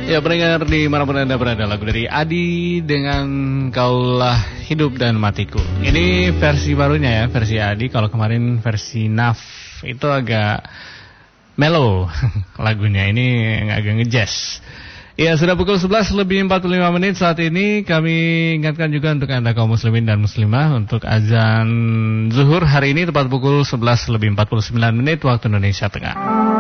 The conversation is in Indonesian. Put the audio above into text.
Ya, pendengar di manapun Anda berada, lagu dari Adi dengan Kaulah Hidup dan Matiku. Ini versi barunya ya, versi Adi. Kalau kemarin versi Naf itu agak mellow lagunya, ini agak ngejazz. Ya, sudah pukul 11 lebih 45 menit saat ini. Kami ingatkan juga untuk Anda kaum muslimin dan muslimah untuk azan zuhur hari ini tepat pukul 11 lebih 49 menit waktu Indonesia Tengah.